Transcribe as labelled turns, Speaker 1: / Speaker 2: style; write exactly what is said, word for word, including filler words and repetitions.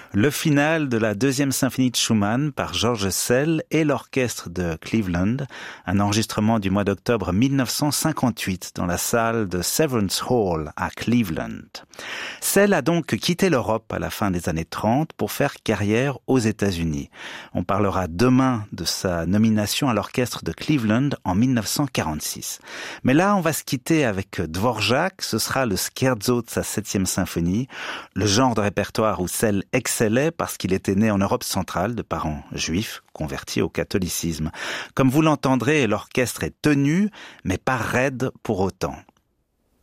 Speaker 1: Le final de la deuxième symphonie de Schumann par George Szell et l'orchestre de Cleveland, un enregistrement du mois d'octobre mille neuf cent cinquante-huit dans la salle de Severance Hall à Cleveland. Szell a donc quitté l'Europe à la fin des années trente pour faire carrière aux États-Unis. On parlera demain de sa nomination à l'orchestre de Cleveland en mille neuf cent quarante-six. Mais là, on va se quitter avec Dvorak, ce sera le scherzo de sa septième symphonie, le genre de répertoire où Szell excellait parce qu'il était né en Europe centrale de parents juifs convertis au catholicisme. Comme vous l'entendrez, l'orchestre est tenu, mais pas raide pour autant.